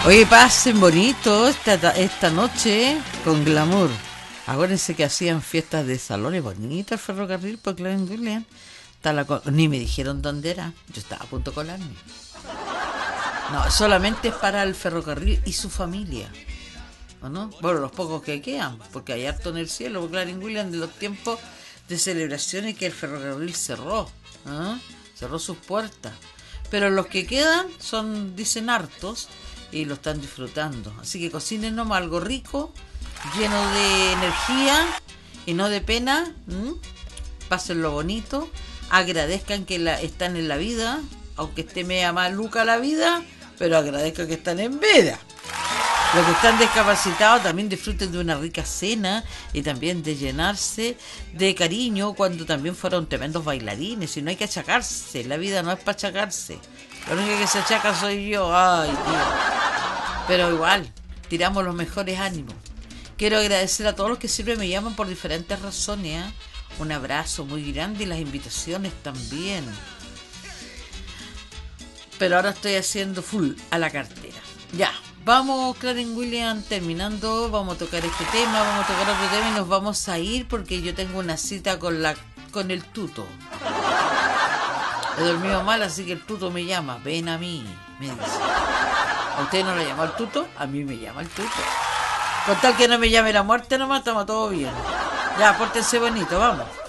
Oye, pasen bonito esta noche con glamour. Acuérdense que hacían fiestas de salones bonitas el ferrocarril por Clarence Williams. Ni me dijeron dónde era. Yo estaba a punto de colarme. No, solamente es para el ferrocarril y su familia. ¿O no? Bueno, los pocos que quedan, porque hay harto en el cielo, porque Clarence Williams de los tiempos de celebraciones que el ferrocarril cerró. ¿Eh? Cerró sus puertas. Pero los que quedan dicen hartos y lo están disfrutando. Así que cocinen nomás algo rico, lleno de energía y no de pena. Pásenlo bonito, agradezcan que están en la vida, aunque esté media maluca la vida, pero agradezcan que están en vida. Los que están discapacitados también disfruten de una rica cena y también de llenarse de cariño cuando también fueron tremendos bailarines. Y no hay que achacarse, la vida no es para achacarse. Lo único que se achaca soy yo, ay Dios. Pero igual, tiramos los mejores ánimos. Quiero agradecer a todos los que siempre me llaman por diferentes razones, ¿eh? Un abrazo muy grande y las invitaciones también. Pero ahora estoy haciendo full a la cartera. Ya. Vamos, Clarence Williams, terminando, vamos a tocar este tema, vamos a tocar otro tema y nos vamos a ir porque yo tengo una cita con el tuto. He dormido mal, así que el tuto me llama, ven a mí, me dice. ¿A usted no le llama el tuto? A mí me llama el tuto. Con tal que no me llame la muerte nomás, estamos todo bien. Ya, pórtense bonito, vamos.